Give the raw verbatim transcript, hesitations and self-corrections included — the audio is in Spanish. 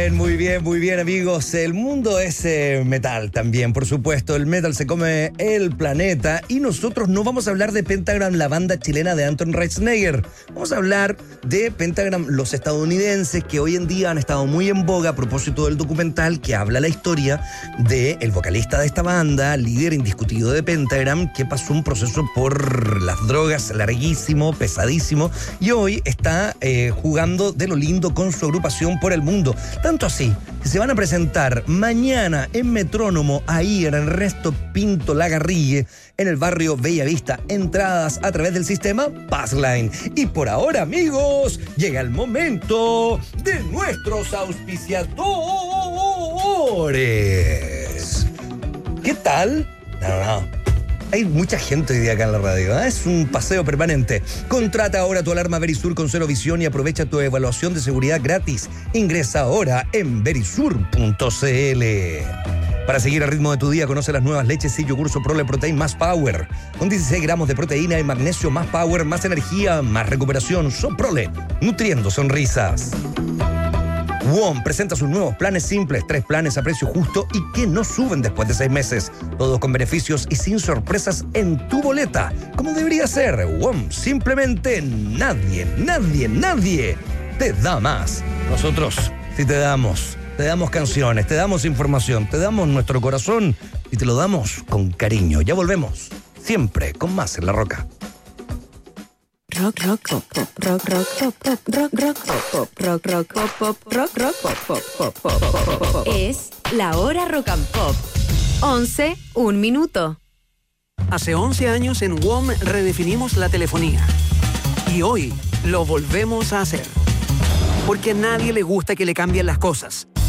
Muy bien, muy bien, amigos. El mundo es eh, metal también, por supuesto. El metal se come el planeta y nosotros no vamos a hablar de Pentagram, la banda chilena de Anton Schwarzenegger. Vamos a hablar de Pentagram, los estadounidenses, que hoy en día han estado muy en boga a propósito del documental que habla la historia del vocalista de esta banda, líder indiscutido de Pentagram, que pasó un proceso por las drogas larguísimo, pesadísimo, y hoy está eh, jugando de lo lindo con su agrupación por el mundo. Tanto así, que se van a presentar mañana en Metrónomo, ahí en Ernesto Pinto Lagarrigue, en el barrio Bellavista. Entradas a través del sistema Passline. Y por ahora, amigos, llega el momento de nuestros auspiciadores. ¿Qué tal? No, no, no. Hay mucha gente hoy día acá en la radio, ¿eh? Es un paseo permanente. Contrata ahora tu alarma Verisur con cero visión y aprovecha tu evaluación de seguridad gratis. Ingresa ahora en verisur punto cl. Para seguir el ritmo de tu día, conoce las nuevas leches y yogur Soprole Protein más Power. Con dieciséis gramos de proteína y magnesio más Power, más energía, más recuperación. Soprole, nutriendo sonrisas. W O M presenta sus nuevos planes simples, tres planes a precio justo y que no suben después de seis meses. Todos con beneficios y sin sorpresas en tu boleta. Como debería ser, W O M, simplemente nadie, nadie, nadie te da más. Nosotros sí te damos, te damos canciones, te damos información, te damos nuestro corazón y te lo damos con cariño. Ya volvemos, siempre con más en La Roca. Rock, rock, pop, pop, rock, rock, pop, pop, rock, rock, pop, pop, rock, rock, pop, pop, rock, rock, pop, pop, pop, pop, pop, pop. Es la hora rock and pop. once, un minuto. Hace once años en W O M redefinimos la telefonía. Y hoy lo volvemos a hacer. Porque a nadie le gusta que le cambien las cosas.